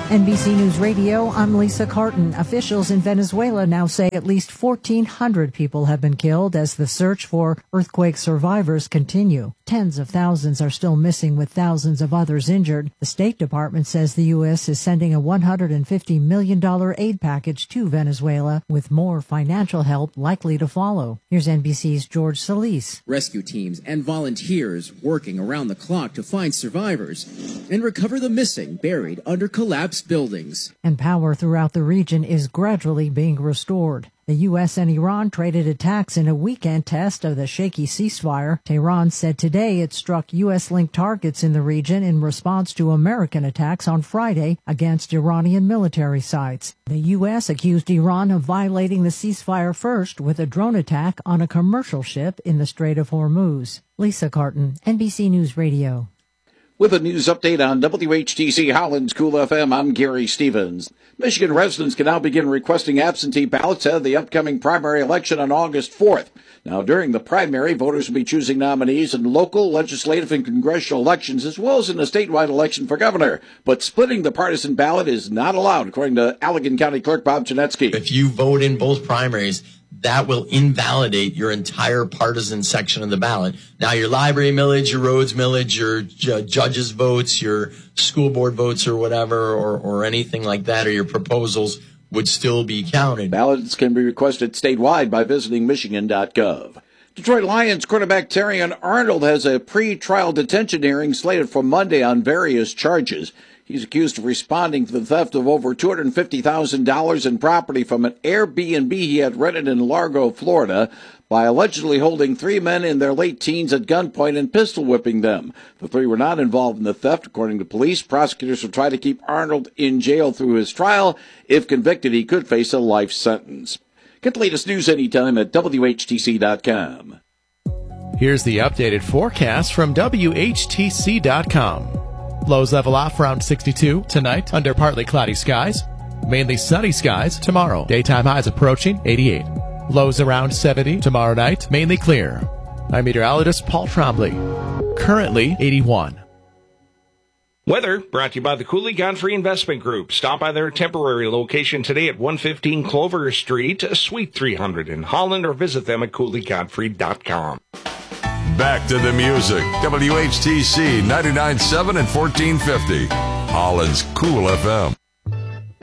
NBC News Radio, I'm Lisa Carton. Officials in Venezuela now say at least 1,400 people have been killed as the search for earthquake survivors continue. Tens of thousands are still missing, with thousands of others injured. The State Department says the U.S. is sending a $150 million aid package to Venezuela, with more financial help likely to follow. Here's NBC's George Solis. Rescue teams and volunteers working around the clock to find survivors and recover the missing buried under collapsed buildings. And power throughout the region is gradually being restored. The U.S. and Iran traded attacks in a weekend test of the shaky ceasefire. Tehran said today it struck U.S.-linked targets in the region in response to American attacks on Friday against Iranian military sites. The U.S. accused Iran of violating the ceasefire first with a drone attack on a commercial ship in the Strait of Hormuz. Lisa Carton, NBC News Radio. With a news update on WHTC Holland's Cool FM, I'm Gary Stevens. Michigan residents can now begin requesting absentee ballots ahead of the upcoming primary election on August 4th. Now, during the primary, voters will be choosing nominees in local, legislative, and congressional elections, as well as in a statewide election for governor. But splitting the partisan ballot is not allowed, according to Allegan County Clerk Bob Janetsky. If you vote in both primaries, that will invalidate your entire partisan section of the ballot. Now, your library millage, your roads millage, your judges' votes, your school board votes or whatever, or anything like that, or your proposals would still be counted. Ballots can be requested statewide by visiting Michigan.gov. Detroit Lions quarterback Terrion Arnold has a pre-trial detention hearing slated for Monday on various charges. He's accused of responding to the theft of over $250,000 in property from an Airbnb he had rented in Largo, Florida, by allegedly holding three men in their late teens at gunpoint and pistol whipping them. The three were not involved in the theft, according to police. Prosecutors will try to keep Arnold in jail through his trial. If convicted, he could face a life sentence. Get the latest news anytime at WHTC.com. Here's the updated forecast from WHTC.com. Lows level off around 62 tonight under partly cloudy skies. Mainly sunny skies tomorrow. Daytime highs approaching 88. Lows around 70 tomorrow night. Mainly clear. I'm meteorologist Paul Trombley. Currently 81. Weather brought to you by the Cooley Godfrey Investment Group. Stop by their temporary location today at 115 Clover Street, Suite 300 in Holland, or visit them at CooleyGodfrey.com. Back to the music. WHTC 99.7 and 1450. Holland's Cool FM.